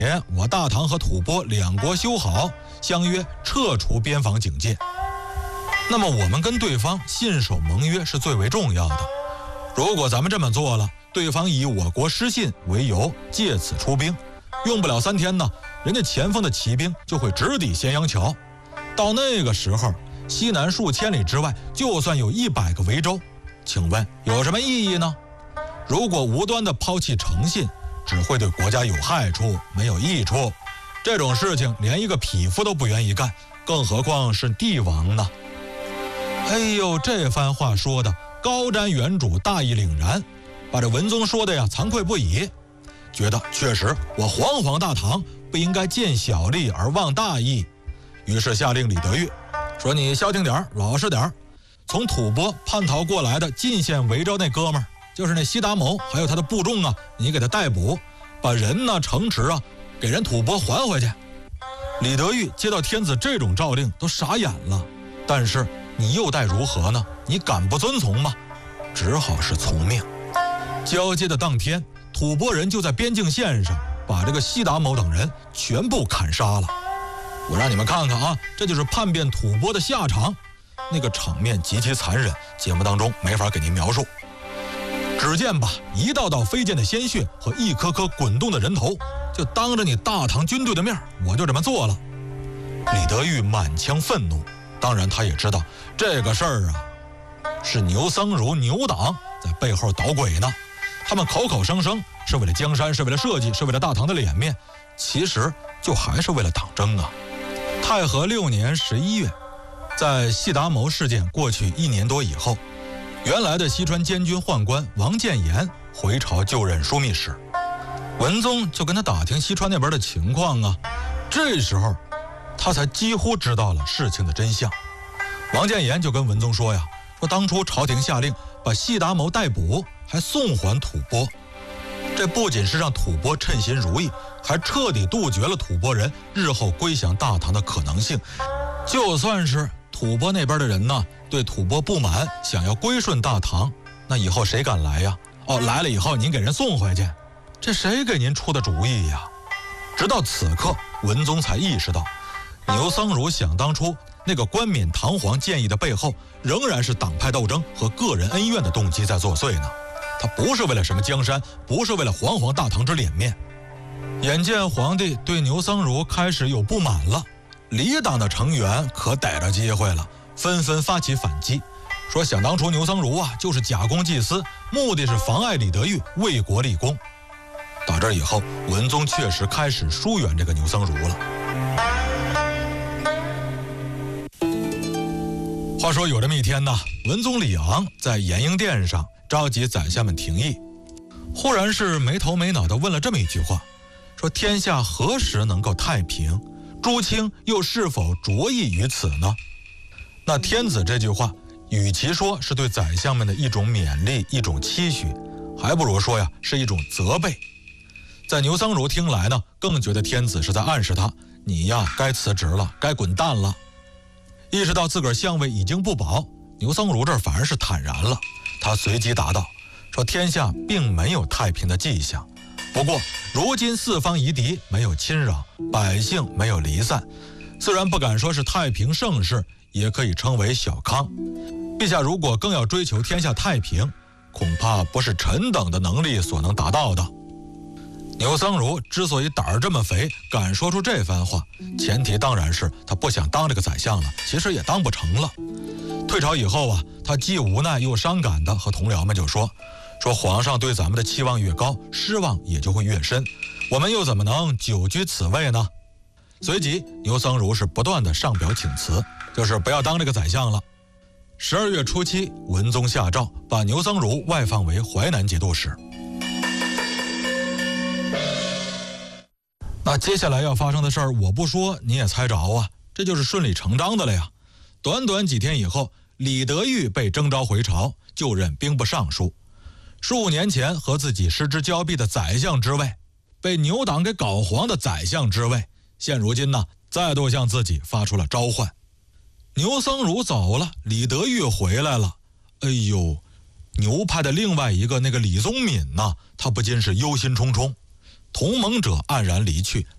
年，我大唐和吐蕃两国修好，相约撤除边防警戒。那么我们跟对方信守盟约是最为重要的。如果咱们这么做了，对方以我国失信为由，借此出兵，用不了3天呢，人家前锋的骑兵就会直抵咸阳桥。到那个时候，西南数千里之外，就算有100个维州，请问有什么意义呢？如果无端的抛弃诚信，只会对国家有害处，没有益处。这种事情连一个匹夫都不愿意干，更何况是帝王呢？哎呦，这番话说的高瞻远瞩，大义凛然，把这文宗说的呀惭愧不已，觉得确实我煌煌大唐不应该见小利而忘大义，于是下令李德裕说：“你消停点，老实点。从吐蕃叛逃过来的晋县维州那哥们儿，就是那西达谋，还有他的部众啊，你给他逮捕，把人呢、城池啊，给人吐蕃还回去。”李德裕接到天子这种诏令，都傻眼了。但是你又待如何呢？你敢不遵从吗？只好是从命。交接的当天，吐蕃人就在边境线上把这个西达谋等人全部砍杀了。我让你们看看啊，这就是叛变吐蕃的下场，那个场面极其残忍，节目当中没法给您描述。只见吧，一道道飞溅的鲜血和一颗颗滚动的人头，就当着你大唐军队的面，我就这么做了。李德裕满腔愤怒，当然他也知道这个事儿啊，是牛僧孺牛党在背后捣鬼呢。他们口口声声是为了江山，是为了社稷，是为了大唐的脸面，其实就还是为了党争啊。太和6年11月，在西达谋事件过去1年多以后，原来的西川监军宦官王建言回朝就任枢密使，文宗就跟他打听西川那边的情况啊。这时候他才几乎知道了事情的真相。王建言就跟文宗说呀，说当初朝廷下令把西达谋逮捕，还送还吐蕃，这不仅是让吐蕃称心如意，还彻底杜绝了吐蕃人日后归降大唐的可能性。就算是吐蕃那边的人呢，对吐蕃不满，想要归顺大唐，那以后谁敢来呀？来了以后您给人送回去，这谁给您出的主意呀？直到此刻，文宗才意识到，牛僧孺想当初那个冠冕堂皇建议的背后，仍然是党派斗争和个人恩怨的动机在作祟呢。他不是为了什么江山，不是为了煌煌大唐之脸面。眼见皇帝对牛僧孺开始有不满了，李党的成员可逮着机会了，纷纷发起反击，说想当初牛僧孺啊就是假公济私，目的是妨碍李德裕为国立功。到这以后，文宗确实开始疏远这个牛僧孺了。话说有这么一天呢，文宗李昂在延英殿上召集宰相们廷议，忽然是没头没脑地问了这么一句话，说天下何时能够太平？朱清又是否着意于此呢？那天子这句话，与其说是对宰相们的一种勉励，一种期许，还不如说呀是一种责备。在牛僧孺听来呢，更觉得天子是在暗示他，你呀该辞职了，该滚蛋了。意识到自个儿相位已经不保，牛僧孺这儿反而是坦然了。他随即答道，说天下并没有太平的迹象，不过如今四方夷狄没有侵扰，百姓没有离散，虽然不敢说是太平盛世，也可以称为小康。陛下如果更要追求天下太平，恐怕不是臣等的能力所能达到的。牛僧孺之所以胆儿这么肥，敢说出这番话，前提当然是他不想当这个宰相了，其实也当不成了。退朝以后啊，他既无奈又伤感的和同僚们就说皇上对咱们的期望越高，失望也就会越深，我们又怎么能久居此位呢？随即牛僧孺是不断的上表请辞，就是不要当这个宰相了。12月初7，文宗下诏把牛僧孺外放为淮南节度使。那接下来要发生的事儿，我不说你也猜着啊，这就是顺理成章的了呀。短短几天以后，李德裕被征召回朝，就任兵部尚书。15年前和自己失之交臂的宰相之位，被牛党给搞黄的宰相之位，现如今呢，再度向自己发出了召唤。牛僧孺走了，李德裕回来了。哎呦，牛派的另外一个那个李宗闵呢，他不禁是忧心忡忡。同盟者黯然离去，